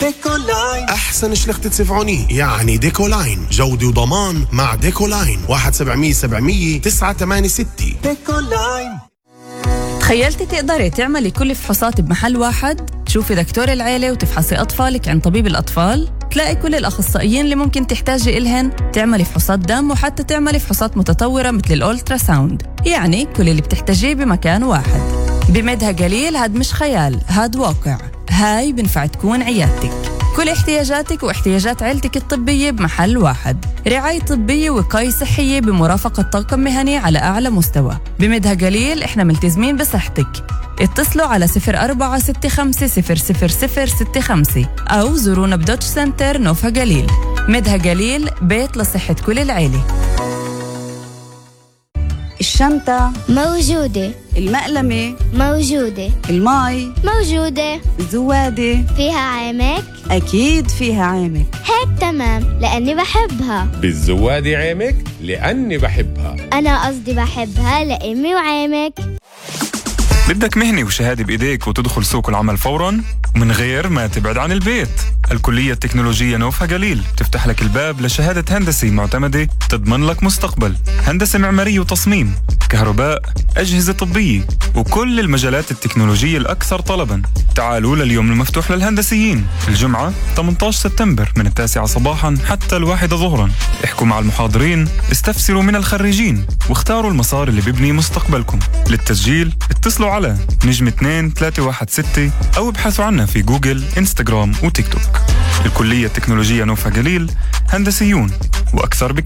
ديكولاين أحسن شلخت سفعوني يعني ديكولاين، جودة وضمان مع ديكولاين. 1-700-700-986 ديكولاين. تخيلتي تقدري تعملي كل فحوصات بمحل واحد؟ تشوفي دكتور العيلة وتفحصي أطفالك عند طبيب الأطفال؟ تلاقي كل الأخصائيين اللي ممكن تحتاجي إلهن، تعملي فحوصات دم وحتى تعملي فحوصات متطورة مثل الأولترا ساوند. يعني كل اللي بتحتاجيه بمكان واحد. بمدها قليل هاد مش خيال، هاد واقع. هاي بنفع تكون عيادتك. كل احتياجاتك واحتياجات عيلتك الطبية بمحل واحد. رعاية طبية ووقاية صحية بمرافقة طاقم مهني على أعلى مستوى. بمدها قليل إحنا ملتزمين بصحتك. اتصلوا على 0465000065 أو زورونا بدوتش سنتر نوفا قليل. مدها قليل، بيت لصحة كل العيلة. الشنطة موجودة. المقلمة موجودة. الماي موجودة. الزوادة فيها عامك؟ أكيد فيها عامك. هيك تمام لأني بحبها. بالزوادة عامك لأني بحبها. أنا قصدي بحبها لأمي وعامك. بدك مهنة وشهادة بإيديك وتدخل سوق العمل فوراً ومن غير ما تبعد عن البيت. الكلية التكنولوجية نوفا قليل تفتح لك الباب لشهادة هندسة معتمدة تضمن لك مستقبل. هندسة معمارية وتصميم، كهرباء، أجهزة طبية وكل المجالات التكنولوجية الأكثر طلباً. تعالوا لليوم المفتوح للهندسيين الجمعة 18 سبتمبر من 9 صباحاً حتى 1 ظهراً. احكوا مع المحاضرين، استفسروا من الخريجين واختاروا المسار اللي بيبني مستقبلكم. للتسجيل اتصلوا على نجم 2316 أو ابحثوا عنا في جوجل، إنستغرام وتيك توك. الكلية التكنولوجية نوفا قليل، هندسيون وأكثر بكثير.